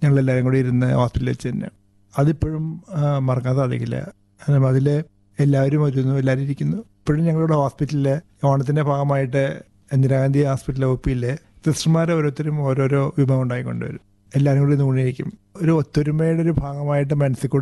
ഞങ്ങളെല്ലാവരും കൂടി ഇരുന്ന് ഹോസ്പിറ്റലിൽ വെച്ച് തന്നെ. അതിപ്പോഴും മറക്കാൻ സാധിക്കില്ല. അതിൽ എല്ലാവരും വരുന്നു, എല്ലാവരും ഇരിക്കുന്നു. ഇപ്പോഴും ഞങ്ങളുടെ ഹോസ്പിറ്റലിൽ ഓണത്തിൻ്റെ ഭാഗമായിട്ട് ഇന്ദിരാഗാന്ധി ഹോസ്പിറ്റലിലെ ഒ.പിയിൽ സിസ്റ്റർമാർ ഓരോരുത്തരും ഓരോരോ വിഭവം ഉണ്ടായിക്കൊണ്ടുവരും. എല്ലാവരും കൂടി നൂണിയിരിക്കും. ഒരു ഒത്തൊരുമയുടെ ഒരു ഭാഗമായിട്ട് മനസ്സിൽ കൂടി